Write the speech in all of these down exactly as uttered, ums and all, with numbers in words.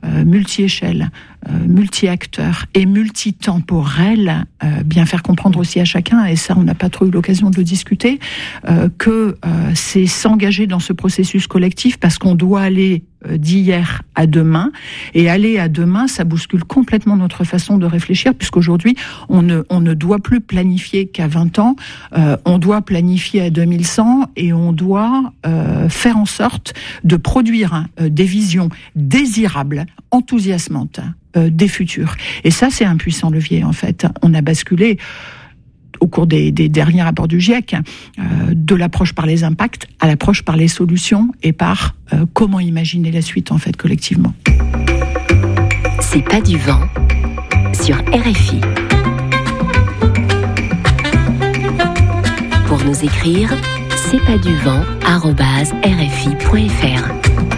euh, multi-échelle, euh, multi-acteur et multitemporel, euh, bien faire comprendre aussi à chacun, et ça on n'a pas trop eu l'occasion de le discuter, euh, que euh, c'est s'engager dans ce processus collectif parce qu'on doit aller d'hier à demain, et aller à demain, ça bouscule complètement notre façon de réfléchir, puisqu'aujourd'hui, on ne, on ne doit plus planifier qu'à vingt ans, euh, on doit planifier à deux mille cent, et on doit euh, faire en sorte de produire euh, des visions désirables, enthousiasmantes euh, des futurs. Et ça, c'est un puissant levier, en fait. On a basculé au cours des, des derniers rapports du GIEC, euh, de l'approche par les impacts à l'approche par les solutions et par euh, comment imaginer la suite, en fait, collectivement. C'est pas du vent sur R F I. Pour nous écrire, c'est pas du vent arobase r f i point f r.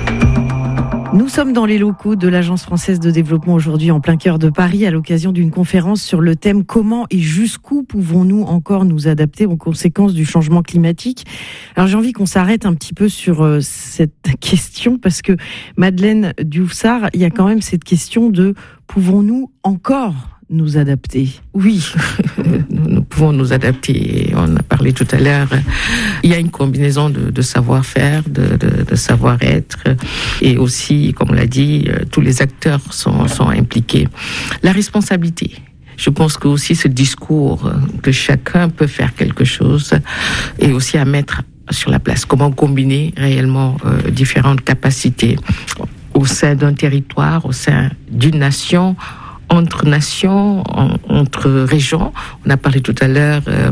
Nous sommes dans les locaux de l'Agence française de développement aujourd'hui en plein cœur de Paris à l'occasion d'une conférence sur le thème « Comment et jusqu'où pouvons-nous encore nous adapter aux conséquences du changement climatique ?» Alors j'ai envie qu'on s'arrête un petit peu sur euh, cette question parce que Madeleine Diouf-Sarr, il y a quand même cette question de « Pouvons-nous encore nous adapter ?» Oui, nous, nous pouvons nous adapter. On a parlé tout à l'heure. Il y a une combinaison de, de savoir-faire, de, de, de savoir-être, et aussi, comme on l'a dit, tous les acteurs sont, sont impliqués. La responsabilité. Je pense que aussi ce discours que chacun peut faire quelque chose est aussi à mettre sur la place. Comment combiner réellement euh, différentes capacités au sein d'un territoire, au sein d'une nation, entre nations, en, entre régions. On a parlé tout à l'heure euh,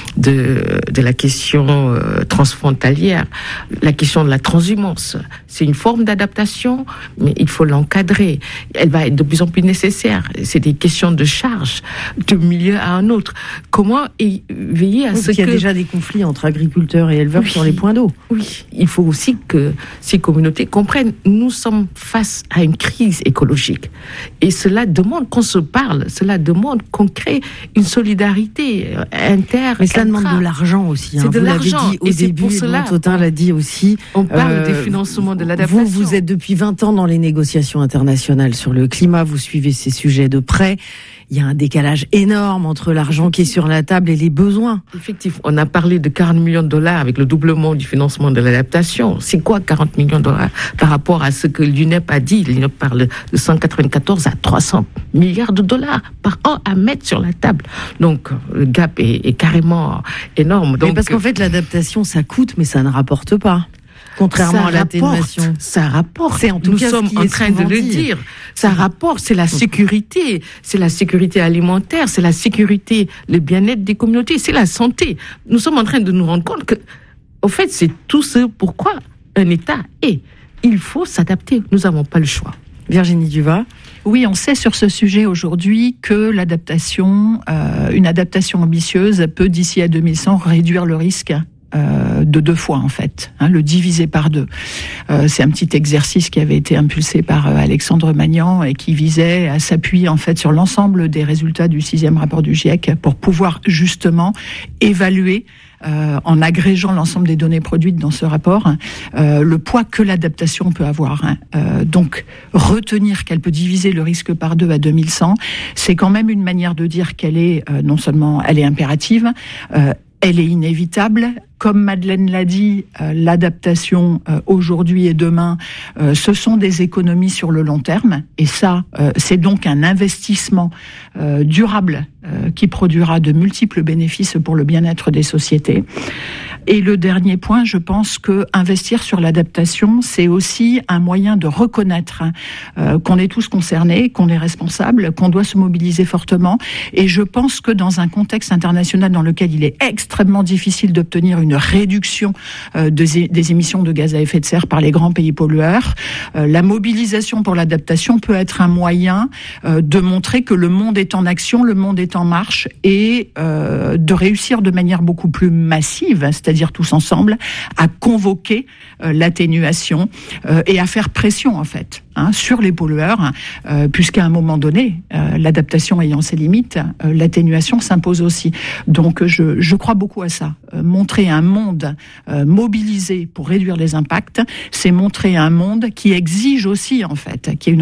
de, de la question euh, transfrontalière, la question de la transhumance. C'est une forme d'adaptation, mais il faut l'encadrer. Elle va être de plus en plus nécessaire. C'est des questions de charge, de milieu à un autre. Comment et veiller à oui, ce qu'il que... y a déjà des conflits entre agriculteurs et éleveurs oui, sur les points d'eau. Oui, il faut aussi que ces communautés comprennent. Nous sommes face à une crise écologique. Et cela demande qu'on se parle, cela demande qu'on crée une solidarité inter. Mais cela demande de l'argent aussi. Hein. C'est de vous l'argent. L'avez dit au et début, c'est pour cela, Totin l'a dit aussi. On parle euh, des financements de l'adaptation. Vous, vous êtes depuis vingt ans dans les négociations internationales sur le climat, vous suivez ces sujets de près. Il y a un décalage énorme entre l'argent qui est sur la table et les besoins. Effectivement, on a parlé de quarante millions de dollars avec le doublement du financement de l'adaptation. C'est quoi quarante millions de dollars par rapport à ce que l'U N E P a dit? L'U N E P parle de cent quatre-vingt-quatorze à trois cents milliards de dollars par an à mettre sur la table. Donc, le gap est, est carrément énorme. Donc, mais parce qu'en fait, l'adaptation, ça coûte, mais ça ne rapporte pas. Contrairement ça à l'atténuation. Rapporte, ça rapporte. C'est en tout Nous cas sommes ce qui en est train de le dit. dire. Ça rapporte, c'est la sécurité. C'est la sécurité alimentaire, c'est la sécurité, le bien-être des communautés, c'est la santé. Nous sommes en train de nous rendre compte que, au fait, c'est tout ce pourquoi un État est. Il faut s'adapter. Nous n'avons pas le choix. Virginie Duvas. Oui, on sait sur ce sujet aujourd'hui que l'adaptation, euh, une adaptation ambitieuse peut, d'ici à deux mille cent, réduire le risque Euh, de deux fois en fait, hein, le diviser par deux. Euh, c'est un petit exercice qui avait été impulsé par euh, Alexandre Magnan et qui visait à s'appuyer en fait sur l'ensemble des résultats du sixième rapport du GIEC pour pouvoir justement évaluer Euh, en agrégeant l'ensemble des données produites dans ce rapport, euh, le poids que l'adaptation peut avoir. Hein. Euh, donc, retenir qu'elle peut diviser le risque par deux à deux mille cent, c'est quand même une manière de dire qu'elle est euh, non seulement elle est impérative, euh, elle est inévitable. Comme Madeleine l'a dit, euh, l'adaptation euh, aujourd'hui et demain, euh, ce sont des économies sur le long terme. Et ça, euh, c'est donc un investissement euh, durable euh, qui produira de multiples bénéfices pour le bien-être des sociétés. Et le dernier point, je pense que investir sur l'adaptation, c'est aussi un moyen de reconnaître hein, euh, qu'on est tous concernés, qu'on est responsable, qu'on doit se mobiliser fortement. Et je pense que dans un contexte international dans lequel il est extrêmement difficile d'obtenir une réduction euh, des, des émissions de gaz à effet de serre par les grands pays pollueurs, euh, la mobilisation pour l'adaptation peut être un moyen euh, de montrer que le monde est en action, le monde est en marche, et euh, de réussir de manière beaucoup plus massive, c'est-à-dire tous ensemble, à convoquer euh, l'atténuation euh, et à faire pression en fait hein, sur les pollueurs, euh, puisqu'à un moment donné, euh, l'adaptation ayant ses limites, euh, l'atténuation s'impose aussi. Donc je, je crois beaucoup à ça. Euh, montrer un monde euh, mobilisé pour réduire les impacts, c'est montrer un monde qui exige aussi en fait, qui est une